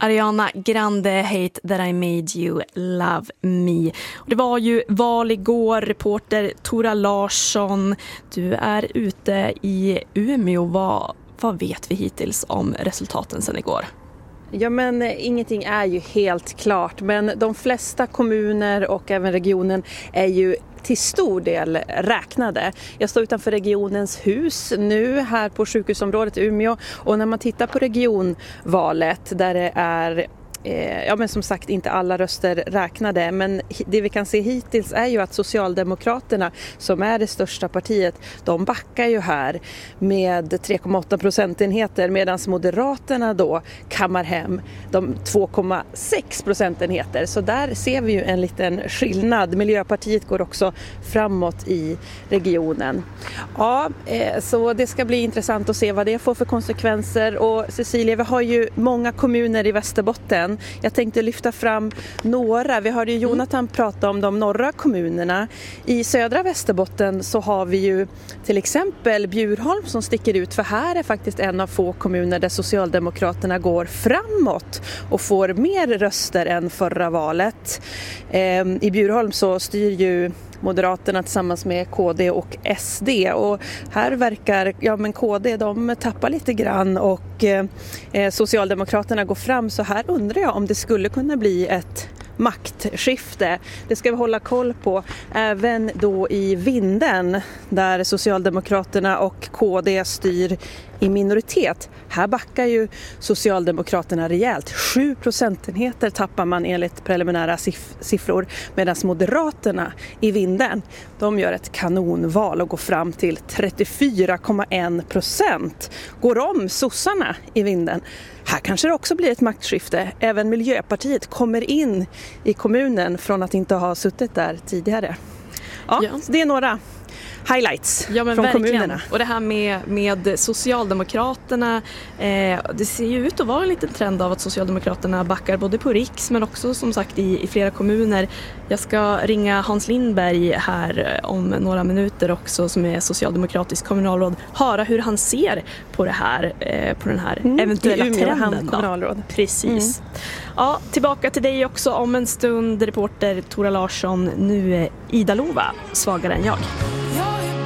Ariana Grande, Hate That I Made You Love Me. Och det var ju val igår, reporter Tora Larsson. Du är ute i Umeå. Vad vet vi hittills om resultaten sedan igår? Ja, men ingenting är ju helt klart, men de flesta kommuner och även regionen är ju till stor del räknade. Jag står utanför regionens hus nu här på sjukhusområdet i Umeå, och när man tittar på regionvalet där det är men som sagt inte alla röster räknade, men det vi kan se hittills är ju att Socialdemokraterna, som är det största partiet, de backar ju här med 3,8 procentenheter, medan Moderaterna då kammar hem de 2,6 procentenheter. Så där ser vi ju en liten skillnad. Miljöpartiet går också framåt i regionen. Ja, så det ska bli intressant att se vad det får för konsekvenser. Och Cecilia, vi har ju många kommuner i Västerbotten. Jag tänkte lyfta fram några. Vi hörde ju Jonathan prata om de norra kommunerna. I södra Västerbotten så har vi ju till exempel Bjurholm som sticker ut, för här är faktiskt en av få kommuner där Socialdemokraterna går framåt och får mer röster än förra valet. I Bjurholm så styr ju Moderaterna tillsammans med KD och SD, och här verkar KD de tappar lite grann och Socialdemokraterna går fram, så här undrar jag om det skulle kunna bli ett maktskifte. Det ska vi hålla koll på även då i Vindeln där Socialdemokraterna och KD styr i minoritet. Här backar ju Socialdemokraterna rejält. 7 procentenheter tappar man enligt preliminära siffror, medan Moderaterna i Vindeln, de gör ett kanonval och går fram till 34,1%. Går om sossarna i Vindeln. Här kanske det också blir ett maktskifte. Även Miljöpartiet kommer in i kommunen från att inte ha suttit där tidigare. Ja. Det är några highlights från verkligen. Kommunerna. Och det här med Socialdemokraterna, det ser ju ut att vara en liten trend av att Socialdemokraterna backar både på riks men också som sagt i flera kommuner. Jag ska ringa Hans Lindberg här om några minuter också, som är socialdemokratisk kommunalråd, höra hur han ser på det här, på den här eventuella trenden. Kommunalråd. Precis. Ja, tillbaka till dig också om en stund, reporter Tora Larsson. Nu är Ida Lova svagare än jag.